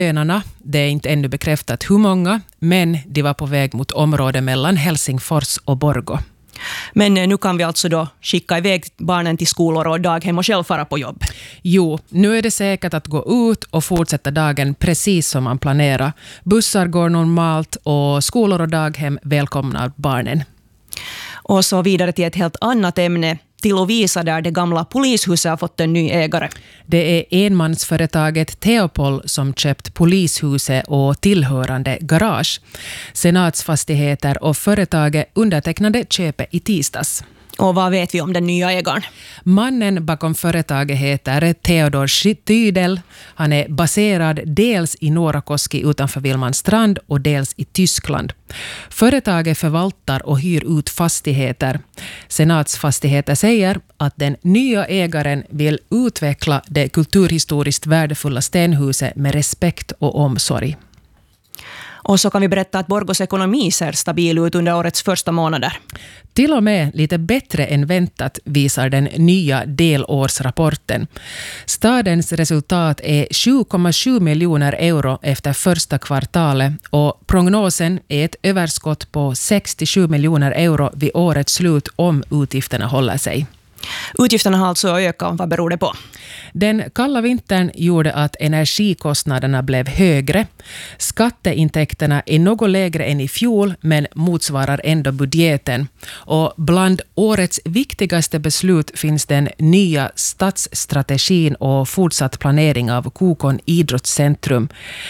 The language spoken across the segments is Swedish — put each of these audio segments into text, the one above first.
Önarna, det är inte ännu bekräftat hur många, men de var på väg mot området mellan Helsingfors och Borgå. Men nu kan vi alltså då skicka iväg barnen till skolor och daghem och själv fara på jobb. Jo, nu är det säkert att gå ut och fortsätta dagen precis som man planerar. Bussar går normalt och skolor och daghem välkomnar barnen. Och så vidare till ett helt annat ämne, till Lovisa där det gamla polishuset har fått en ny ägare. Det är enmansföretaget Theopol som köpt polishuset och tillhörande garage. Senatsfastigheter och företaget undertecknade köpet i tisdags. Och vad vet vi om den nya ägaren? Mannen bakom företaget heter Theodor Tydel. Han är baserad dels i Norra Koski utanför Vilmanstrand och dels i Tyskland. Företaget förvaltar och hyr ut fastigheter. Senatsfastigheter säger att den nya ägaren vill utveckla det kulturhistoriskt värdefulla stenhuset med respekt och omsorg. Och så kan vi berätta att Borgås ekonomi ser stabil ut under årets första månader. Till och med lite bättre än väntat visar den nya delårsrapporten. Stadens resultat är 7,7 miljoner euro efter första kvartalet och prognosen är ett överskott på 67 miljoner euro vid årets slut om utgifterna håller sig. Utgifterna har alltså ökat. Vad beror det på? Den kalla vintern gjorde att energikostnaderna blev högre. Skatteintäkterna är något lägre än i fjol men motsvarar ändå budgeten. Och bland årets viktigaste beslut finns den nya stadsstrategin och fortsatt planering av Kokon idrottscentrum.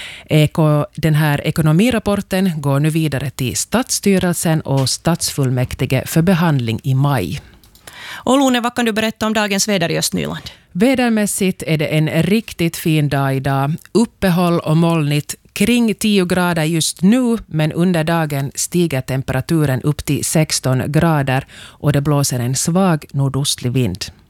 Den här ekonomirapporten går nu vidare till stadsstyrelsen och stadsfullmäktige för behandling i maj. Och Lone, vad kan du berätta om dagens väder i Östnyland? Vädermässigt är det en riktigt fin dag idag. Uppehåll och molnigt kring 10 grader just nu, men under dagen stiger temperaturen upp till 16 grader och det blåser en svag nordostlig vind.